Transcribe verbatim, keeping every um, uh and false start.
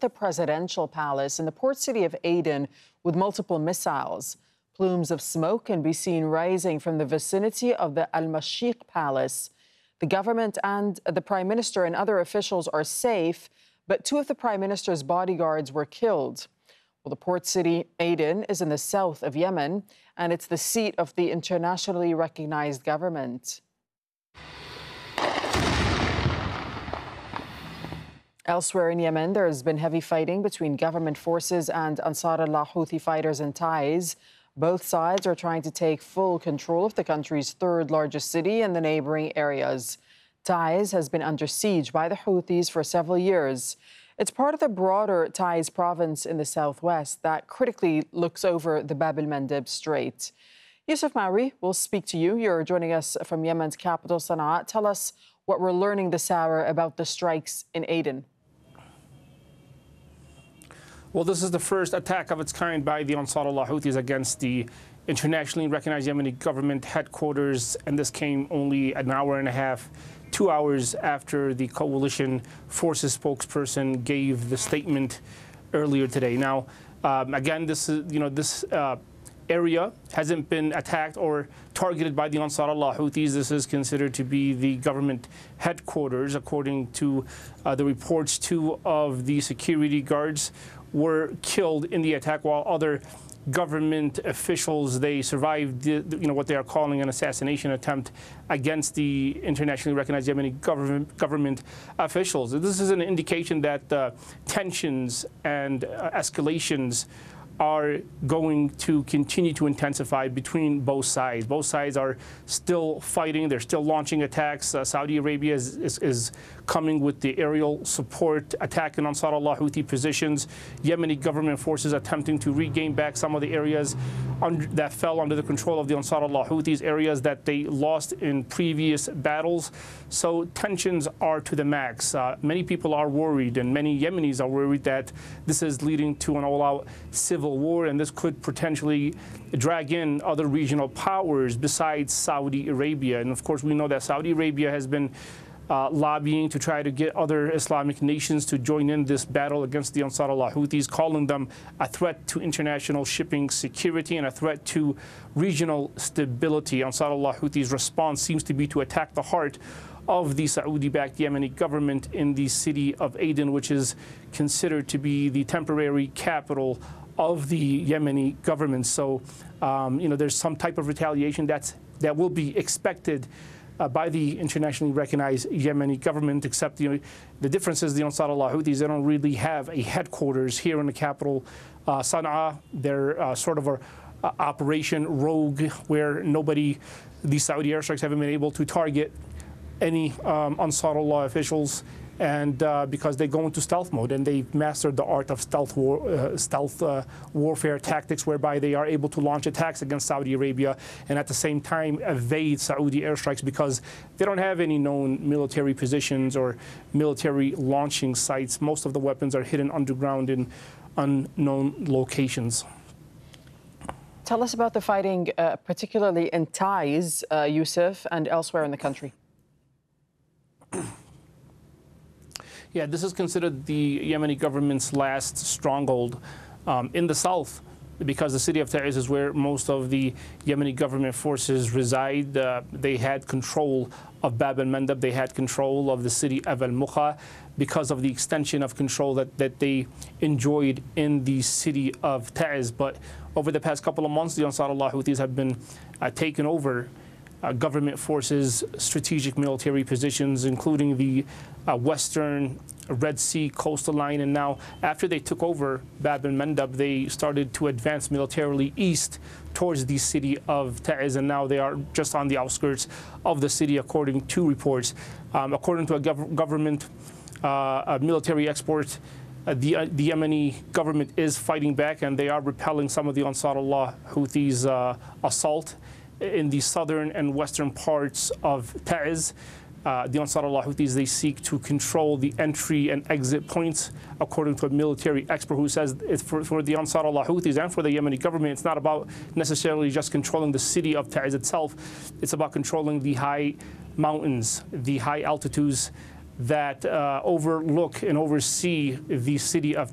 the presidential palace in the port city of Aden with multiple missiles. Plumes of smoke can be seen rising from the vicinity of the Al-Mashiq Palace. The government and the Prime Minister and other officials are safe, but two of the Prime Minister's bodyguards were killed. Well, the port city, Aden, is in the south of Yemen, and it's the seat of the internationally recognized government. Elsewhere in Yemen, there has been heavy fighting between government forces and Ansar Allah Houthi fighters in Taiz. Both sides are trying to take full control of the country's third largest city and the neighboring areas. Taiz has been under siege by the Houthis for several years. It's part of the broader Taiz province in the southwest that critically looks over the Bab el-Mandeb Strait. Yusuf Mauri will speak to you. You're joining us from Yemen's capital, Sana'a. Tell us what we're learning this hour about the strikes in Aden. Well, this is the first attack of its kind by the Ansar Allah Houthis against the internationally recognized Yemeni government headquarters, and this came only an hour and a half, two hours after the coalition forces spokesperson gave the statement earlier today. Now, um, again, this is, you know, this uh, area hasn't been attacked or targeted by the Ansar Allah Houthis. This is considered to be the government headquarters. According to uh, the reports, two of the security guards were killed in the attack, while other government officials, they survived the, you know, what they are calling an assassination attempt against the internationally recognized Yemeni government, government officials. This is an indication that uh, tensions and uh, escalations are going to continue to intensify between both sides. Both sides are still fighting. They're still launching attacks. Uh, Saudi Arabia is, is, is coming with the aerial support, attacking Ansar Allah Houthi positions. Yemeni government forces attempting to regain back some of the areas under, that fell under the control of the Ansar Allah Houthis, areas that they lost in previous battles. So tensions are to the max. Uh, many people are worried, and many Yemenis are worried that this is leading to an all-out civil war, and this could potentially drag in other regional powers besides Saudi Arabia. And of course, we know that Saudi Arabia has been uh, lobbying to try to get other Islamic nations to join in this battle against the Ansar Allah Houthis, calling them a threat to international shipping security and a threat to regional stability. Ansar Allah Houthis' response seems to be to attack the heart of the Saudi-backed Yemeni government in the city of Aden, which is considered to be the temporary capital of the Yemeni government. So, um, you know, there's some type of retaliation that's, that will be expected uh, by the internationally recognized Yemeni government, except, you know, the difference is the Ansar Allah Houthis, they don't really have a headquarters here in the capital, uh, Sana'a. They're uh, sort of a uh, Operation Rogue, where nobody, the Saudi airstrikes haven't been able to target any um, Ansar Allah officials, and uh, because they go into stealth mode, and they've mastered the art of stealth war, uh, stealth uh, warfare tactics, whereby they are able to launch attacks against Saudi Arabia and at the same time evade Saudi airstrikes, because they don't have any known military positions or military launching sites. Most of the weapons are hidden underground in unknown locations. Tell us about the fighting, uh, particularly in Taiz, uh, Yusuf, and elsewhere in the country. Yeah, this is considered the Yemeni government's last stronghold um, in the south, because the city of Taiz is where most of the Yemeni government forces reside. Uh, they had control of Bab el-Mandeb. They had control of the city of Al-Mukha because of the extension of control that, that they enjoyed in the city of Taiz. But over the past couple of months, the Ansar Allah Houthis have been uh, taken over Uh, government forces, strategic military positions, including the uh, western Red Sea coastal line. And now, after they took over Bab el-Mandeb, they started to advance militarily east towards the city of Taiz, and now they are just on the outskirts of the city, according to reports. Um, according to a gov government uh, a military export, Uh, the, uh, the Yemeni government is fighting back, and they are repelling some of the Ansar Allah Houthis' uh, assault in the southern and western parts of Taiz. Uh, the Ansar Allah Houthis, they seek to control the entry and exit points, according to a military expert who says it's for, for the Ansar Allah Houthis and for the Yemeni government, it's not about necessarily just controlling the city of Taiz itself. It's about controlling the high mountains, the high altitudes that uh, overlook and oversee the city of